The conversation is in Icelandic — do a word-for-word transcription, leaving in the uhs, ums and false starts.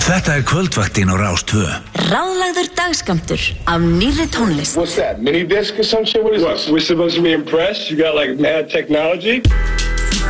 Þetta er kvöldvaktin á Rás tvö. Ráðlagður dagskammtur af nýrri tónlist. What's that? Mini disc or some shit? What is what, this? We're supposed to be impressed? You got like mad technology?